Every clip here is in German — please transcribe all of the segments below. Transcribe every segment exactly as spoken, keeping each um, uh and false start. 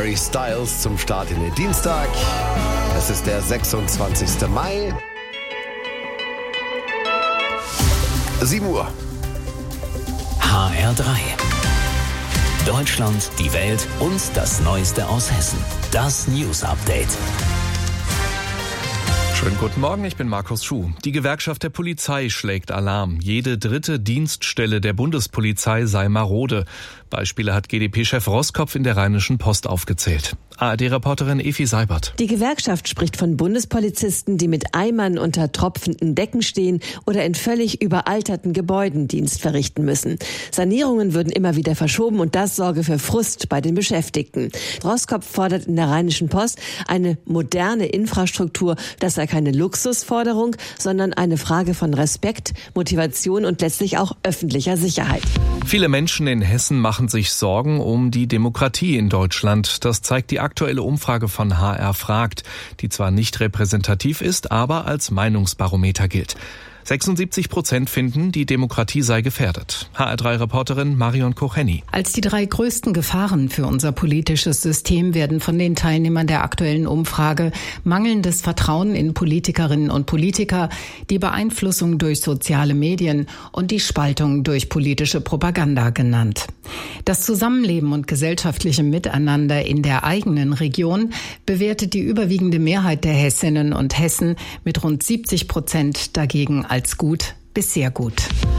Harry Styles zum Start in den Dienstag. Es ist der sechsundzwanzigster Mai. sieben Uhr. H R drei. Deutschland, die Welt und das Neueste aus Hessen. Das News Update. Schönen guten Morgen, ich bin Markus Schuh. Die Gewerkschaft der Polizei schlägt Alarm. Jede dritte Dienststelle der Bundespolizei sei marode. Beispiele hat G d P-Chef Roskopf in der Rheinischen Post aufgezählt. A R D-Reporterin Evi Seibert. Die Gewerkschaft spricht von Bundespolizisten, die mit Eimern unter tropfenden Decken stehen oder in völlig überalterten Gebäuden Dienst verrichten müssen. Sanierungen würden immer wieder verschoben und das sorge für Frust bei den Beschäftigten. Roskopf fordert in der Rheinischen Post eine moderne Infrastruktur. Das sei keine Luxusforderung, sondern eine Frage von Respekt, Motivation und letztlich auch öffentlicher Sicherheit. Viele Menschen in Hessen machen sich Sorgen um die Demokratie in Deutschland. Das zeigt die aktuelle Umfrage von H R fragt, die zwar nicht repräsentativ ist, aber als Meinungsbarometer gilt. sechsundsiebzig Prozent finden, die Demokratie sei gefährdet. H R drei Reporterin Marion Kocheni. Als die drei größten Gefahren für unser politisches System werden von den Teilnehmern der aktuellen Umfrage mangelndes Vertrauen in Politikerinnen und Politiker, die Beeinflussung durch soziale Medien und die Spaltung durch politische Propaganda genannt. Das Zusammenleben und gesellschaftliche Miteinander in der eigenen Region bewertet die überwiegende Mehrheit der Hessinnen und Hessen mit rund siebzig Prozent dagegen als gut bis sehr gut.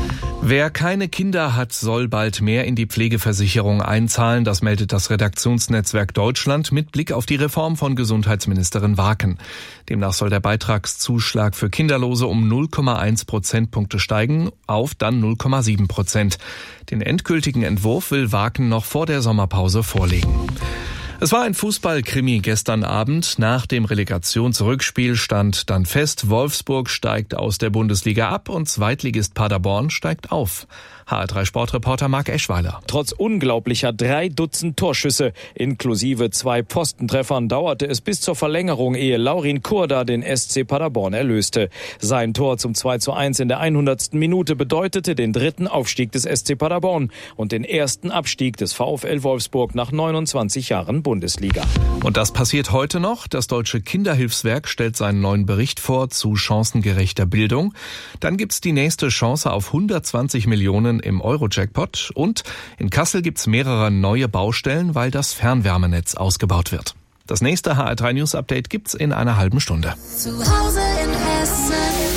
Wer keine Kinder hat, soll bald mehr in die Pflegeversicherung einzahlen. Das meldet das Redaktionsnetzwerk Deutschland mit Blick auf die Reform von Gesundheitsministerin Waken. Demnach soll der Beitragszuschlag für Kinderlose um null Komma eins Prozentpunkte steigen auf dann null Komma sieben Prozent. Den endgültigen Entwurf will Waken noch vor der Sommerpause vorlegen. Es war ein Fußballkrimi gestern Abend. Nach dem Relegationsrückspiel stand dann fest, Wolfsburg steigt aus der Bundesliga ab und Zweitligist Paderborn steigt auf. H R drei Sportreporter Marc Eschweiler. Trotz unglaublicher drei Dutzend Torschüsse inklusive zwei Pfostentreffern dauerte es bis zur Verlängerung, ehe Laurin Kurda den S C Paderborn erlöste. Sein Tor zum zwei zu eins in der hundertsten Minute bedeutete den dritten Aufstieg des S C Paderborn und den ersten Abstieg des VfL Wolfsburg nach neunundzwanzig Jahren Bundesliga. Und das passiert heute noch. Das Deutsche Kinderhilfswerk stellt seinen neuen Bericht vor zu chancengerechter Bildung. Dann gibt's die nächste Chance auf hundertzwanzig Millionen im Euro-Jackpot und in Kassel gibt's mehrere neue Baustellen, weil das Fernwärmenetz ausgebaut wird. Das nächste H R drei News Update gibt's in einer halben Stunde. Zu Hause in Hessen.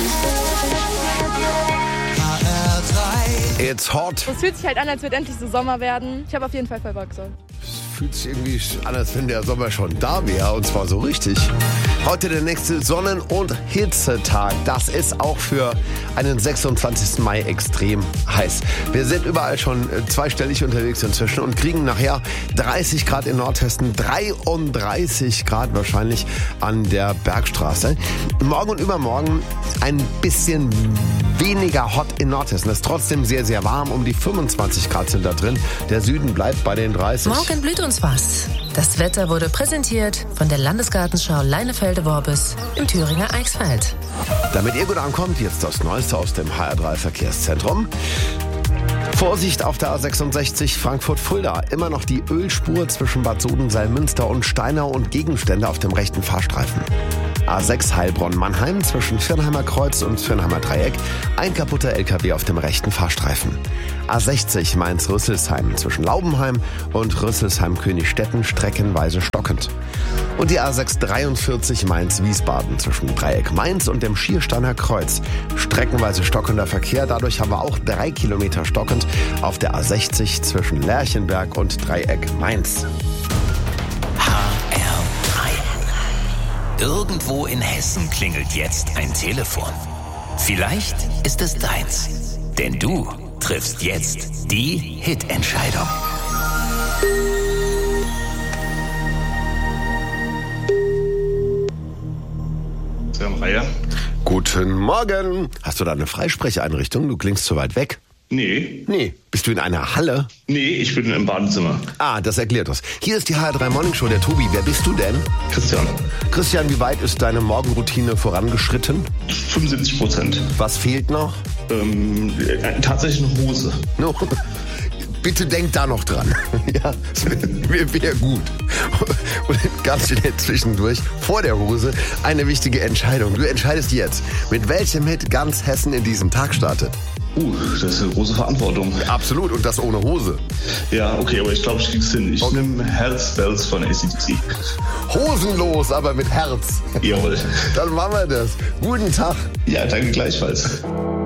H R drei. It's hot. Es fühlt sich halt an, als würde endlich so Sommer werden. Ich habe auf jeden Fall voll Bock so. Es fühlt sich irgendwie an, als wenn der Sommer schon da wäre, und zwar so richtig. Heute der nächste Sonnen- und Hitzetag. Das ist auch für einen sechsundzwanzigsten Mai extrem heiß. Wir sind überall schon zweistellig unterwegs inzwischen und kriegen nachher dreißig Grad in Nordhessen, dreiunddreißig Grad wahrscheinlich an der Bergstraße. Morgen und übermorgen ein bisschen weniger hot in Nordhessen. Es ist trotzdem sehr, sehr warm. Um die fünfundzwanzig Grad sind da drin. Der Süden bleibt bei den dreißig. Morgen blüht uns was. Das Wetter wurde präsentiert von der Landesgartenschau Leinefelde-Worbis im Thüringer Eichsfeld. Damit ihr gut ankommt, jetzt das Neueste aus dem H R drei Verkehrszentrum. Vorsicht auf der A sechsundsechzig Frankfurt-Fulda. Immer noch die Ölspur zwischen Bad Soden-Salmünster und Steinau und Gegenstände auf dem rechten Fahrstreifen. A sechs Heilbronn-Mannheim zwischen Firnheimer Kreuz und Firnheimer Dreieck. Ein kaputter L K W auf dem rechten Fahrstreifen. A sechzig Mainz-Rüsselsheim zwischen Laubenheim und Rüsselsheim-Königstetten streckenweise stockend. Und die A sechs dreiundvierzig Mainz-Wiesbaden zwischen Dreieck Mainz und dem Schiersteiner Kreuz. Streckenweise stockender Verkehr, dadurch haben wir auch drei Kilometer stockend auf der A sechzig zwischen Lerchenberg und Dreieck Mainz. H R drei. Irgendwo in Hessen klingelt jetzt ein Telefon. Vielleicht ist es deins, denn du triffst jetzt die Hit-Entscheidung. Guten Morgen. Hast du da eine Freisprecheinrichtung? Du klingst zu weit weg. Nee. Nee. Bist du in einer Halle? Nee, ich bin im Badezimmer. Ah, das erklärt was. Hier ist die H R drei Morning Show, der Tobi. Wer bist du denn? Christian. Christian, wie weit ist deine Morgenroutine vorangeschritten? fünfundsiebzig Prozent. Was fehlt noch? Ähm, tatsächlich eine Hose. No. bitte denk da noch dran. Ja, wäre wär gut. Und ganz schnell zwischendurch, vor der Hose, eine wichtige Entscheidung. Du entscheidest jetzt, mit welchem Hit ganz Hessen in diesen Tag startet. Uh, das ist eine große Verantwortung. Absolut, und das ohne Hose. Ja, okay, aber ich glaube, ich krieg's hin. Ich okay. nehme Herz Bells von A C D C. Hosenlos, aber mit Herz. Jawohl. Dann machen wir das. Guten Tag. Ja, danke gleichfalls.